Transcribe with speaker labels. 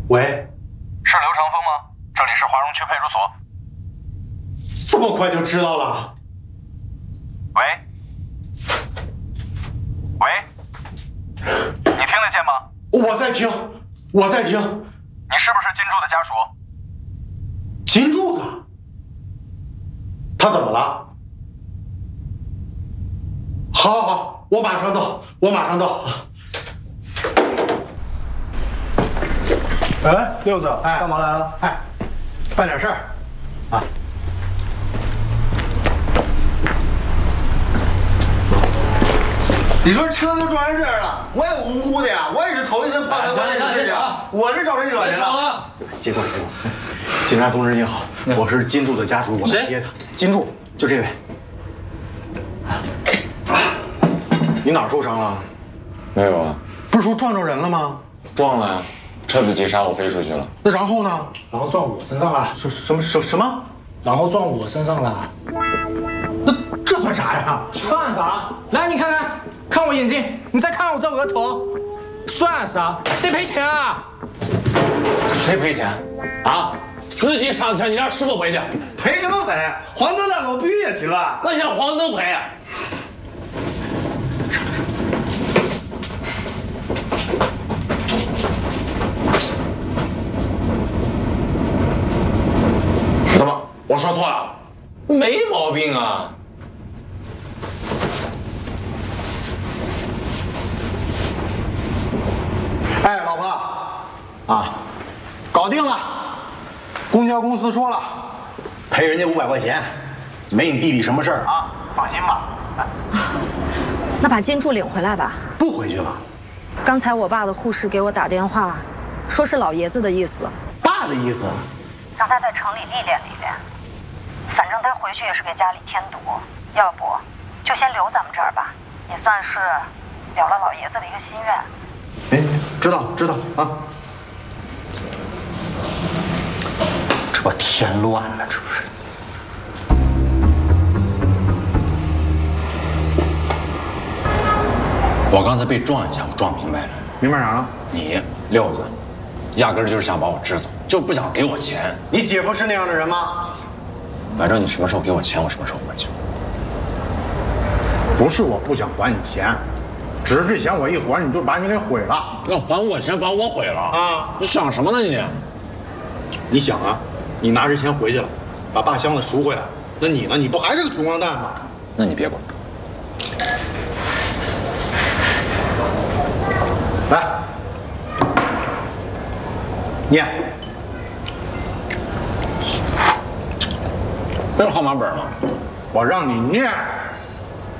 Speaker 1: 喂，
Speaker 2: 是刘长风吗？这里是华容区派出所。
Speaker 1: 这么快就知道了？
Speaker 2: 喂，喂，你听得见吗？
Speaker 1: 我在听，我在听。
Speaker 2: 你是不是金柱的家属？
Speaker 1: 金柱子，他怎么了？好，好，好，我马上到，我马上到。
Speaker 3: 哎，六子，哎，干嘛来了？
Speaker 1: 哎，办点事儿，啊。
Speaker 3: 你说车都撞成这样了，我也无辜的呀，我也是头一次碰到这种事情，我是找谁惹谁了？
Speaker 1: 接过来，接过来。警察同志您好，我是金柱的家属，我来接他。金柱，就这位。你哪儿受伤了？
Speaker 4: 没有啊，
Speaker 1: 不是说撞着人了吗？
Speaker 4: 撞了呀，车子急刹，我飞出去了。
Speaker 1: 那然后呢？
Speaker 5: 然后撞我身上了。
Speaker 1: 什么？
Speaker 5: 然后撞我身上了。
Speaker 1: 那这算啥呀？
Speaker 5: 算啥？来，你看看，看我眼睛，你再看我这额头，算啥？得赔钱啊！
Speaker 4: 谁赔钱？啊？司机上车，你让师傅赔去。
Speaker 3: 赔什么赔？黄灯亮了，我必须也停了。
Speaker 4: 那你让黄灯赔。怎么？我说错了？没毛病啊。
Speaker 1: 哎，老婆，啊，搞定了。公交公司说了，赔人家500块钱，没你弟弟什么事儿啊，放心吧。
Speaker 6: 那把金柱领回来吧。
Speaker 1: 不回去了。
Speaker 6: 刚才我爸的护士给我打电话，说是老爷子的意思。
Speaker 1: 爸的意思？
Speaker 6: 让他在城里历练历练，反正他回去也是给家里添堵，要不就先留咱们这儿吧，也算是了了老爷子的一个心愿。
Speaker 1: 哎，知道啊。这不添乱了，这不是？
Speaker 4: 我刚才被撞一下，我撞明白了。
Speaker 1: 明白啥了？
Speaker 4: 你六子，压根儿就是想把我支走，就不想给我钱。
Speaker 1: 你姐夫是那样的人吗？
Speaker 4: 反正你什么时候给我钱，我什么时候回去。
Speaker 1: 不是我不想还你钱，只是这钱我一还你就把你给毁了。
Speaker 4: 要还我钱，把我毁了
Speaker 1: 啊！
Speaker 4: 你想什么呢你？
Speaker 1: 你想啊，你拿着钱回去了，把爸箱子赎回来，那你呢？你不还是个穷光蛋吗？
Speaker 4: 那你别管。
Speaker 1: 来，念。
Speaker 4: 这是号码本吗？
Speaker 1: 我让你念。